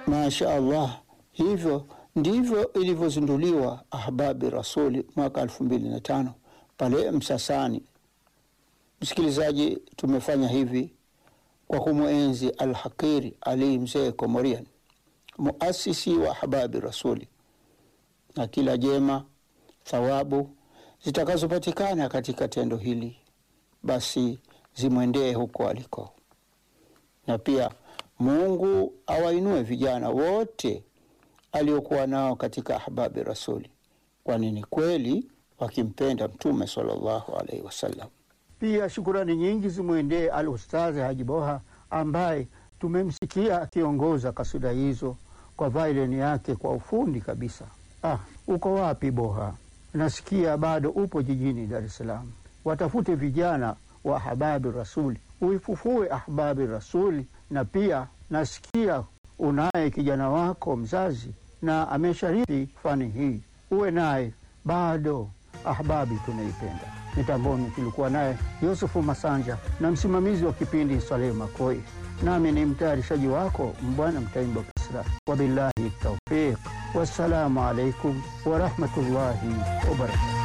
Masha Allah, hivyo ndivyo ilivyozinduliwa Ahbabi Rasuli mwaka 2005 pale Msasani. Msikilizaji, tumefanya hivi kwa kumuenzi Al-Hakiri Ali Mzee Komorian, muasisi wa Ahbabi Rasuli, na kila jema, thawabu zitakazopatikana katika tendo hili basi zimwendee huko aliko. Na pia Mungu awainue vijana wote aliokuwa nao katika Ahbabi Rasuli, kwani ni kweli wakimpenda Mtume sallallahu alaihi wasallam. Pia shukrani nyingi zimwendee Al-Ustadh Haji Boha ambaye tumemsikia akiongoza kasida hizo kwa violin yake kwa ufundi kabisa. Uko wapi Boha? Nasikia bado upo jijini Dar es Salaam. Watafute vijana wa Ahbabi Rasuli, uifufue Ahbabi Rasuli. Na pia nasikia unaye kijana wako mzazi na amesharithi fani hii, uwe naye bado. Ahbabi tunaipenda. Mitamboni tulikuwa naye Yusufu Masanja na msimamizi wa kipindi Saleh Makoi. Nami ni mtayarishaji wako Mbwana Mtaimba Kisra. Wabillahi tawfiq. Wassalamu alaikum wa rahmatullahi wa barakatuh.